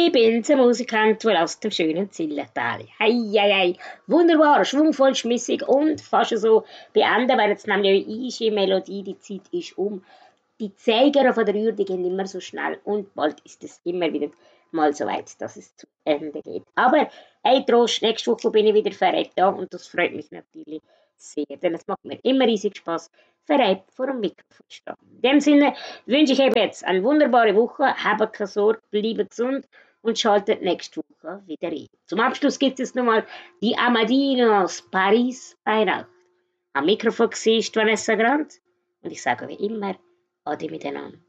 Ich bin's, ein Musikant wohl aus dem schönen Zillertal. Hei, hei, hei. Wunderbar, schwungvoll, schmissig und fast so beenden wir jetzt nämlich eine eisige Melodie. Die Zeit ist um. Die Zeiger von der Uhr, die gehen immer so schnell und bald ist es immer wieder mal so weit, dass es zu Ende geht. Aber hey, Trost, nächste Woche bin ich wieder verrät da und das freut mich natürlich sehr, denn es macht mir immer riesig Spaß, verrät vor dem Mikrofon zu stehen. In dem Sinne wünsche ich eben jetzt eine wunderbare Woche, habt keine Sorge, bleibt gesund und schaltet nächste Woche wieder ein. Zum Abschluss gibt es nochmal die Amadinos Paris bei Nacht. Am Mikrofon war Vanessa Grant und ich sage wie immer, Ade miteinander.